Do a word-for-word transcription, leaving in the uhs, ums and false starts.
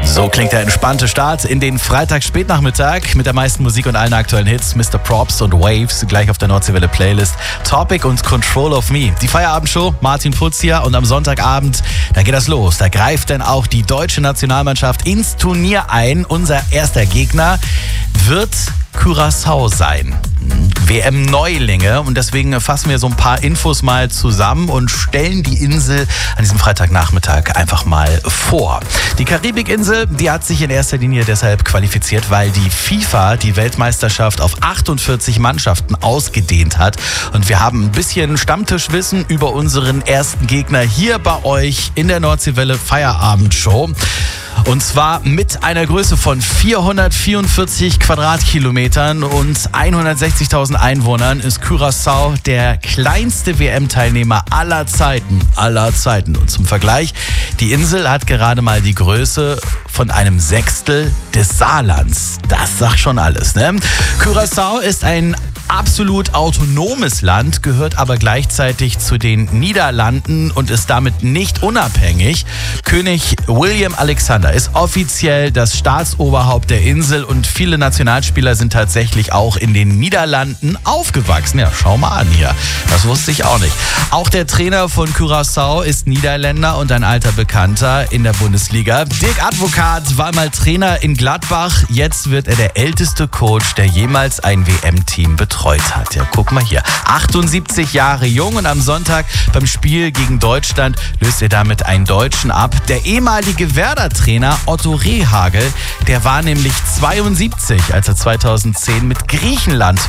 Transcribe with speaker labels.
Speaker 1: So klingt der entspannte Start in den Freitag-Spätnachmittag mit der meisten Musik und allen aktuellen Hits. Mister Props und Waves gleich auf der Nordseewelle Playlist. Topic und Control of Me. Die Feierabendshow, Martin Putz hier, und am Sonntagabend, da geht das los. Da greift dann auch die deutsche Nationalmannschaft ins Turnier ein. Unser erster Gegner wird Curaçao sein. W M-Neulinge, und deswegen fassen wir so ein paar Infos mal zusammen und stellen die Insel an diesem Freitagnachmittag einfach mal vor. Die Karibikinsel, die hat sich in erster Linie deshalb qualifiziert, weil die FIFA die Weltmeisterschaft auf achtundvierzig Mannschaften ausgedehnt hat, und wir haben ein bisschen Stammtischwissen über unseren ersten Gegner hier bei euch in der Nordseewelle Feierabendshow. Und zwar mit einer Größe von vierhundertvierundvierzig Quadratkilometern und hundertsechzigtausend Einwohnern ist Curaçao der kleinste W M-Teilnehmer aller Zeiten. Aller Zeiten. Und zum Vergleich, die Insel hat gerade mal die Größe von einem Sechstel des Saarlands. Das sagt schon alles, ne? Curaçao ist ein absolut autonomes Land, gehört aber gleichzeitig zu den Niederlanden und ist damit nicht unabhängig. König William Alexander ist offiziell das Staatsoberhaupt der Insel, und viele Nationalspieler sind tatsächlich auch in den Niederlanden aufgewachsen. Ja, schau mal an hier. Das wusste ich auch nicht. Auch der Trainer von Curaçao ist Niederländer und ein alter Bekannter in der Bundesliga. Dirk Advocaat war mal Trainer in Gladbach. Jetzt wird er der älteste Coach, der jemals ein W M-Team betreut hat. Ja, guck mal hier. achtundsiebzig Jahre jung, und am Sonntag beim Spiel gegen Deutschland löst er damit einen Deutschen ab. Der ehemalige Werder-Trainer Otto Rehhagel, der war nämlich zweiundsiebzig, als er zweitausendzehn mit Griechenland